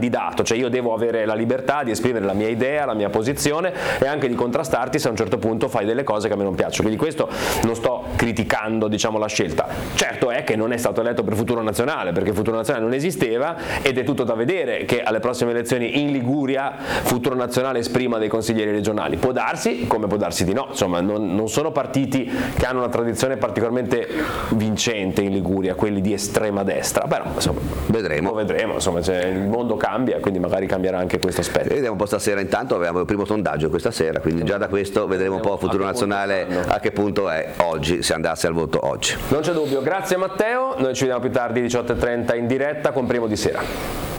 candidato, cioè io devo avere la libertà di esprimere la mia idea, la mia posizione e anche di contrastarti se a un certo punto fai delle cose che a me non piacciono. Quindi questo non sto criticando, diciamo, la scelta. Certo è che non è stato eletto per Futuro Nazionale, perché Futuro Nazionale non esisteva, ed è tutto da vedere che alle prossime elezioni in Liguria Futuro Nazionale esprima dei consiglieri regionali. Può darsi, come può darsi di no, insomma non sono partiti che hanno una tradizione particolarmente vincente in Liguria, quelli di estrema destra, però insomma vedremo, insomma, il mondo cambia, quindi magari cambierà anche questo aspetto. Vediamo un po' stasera, intanto abbiamo il primo sondaggio questa sera, quindi già da questo vedremo un po' Futuro Nazionale a che punto è oggi, se andasse al voto oggi. Non c'è dubbio, grazie Matteo, noi ci vediamo più tardi 18:30 in diretta con Primo di Sera.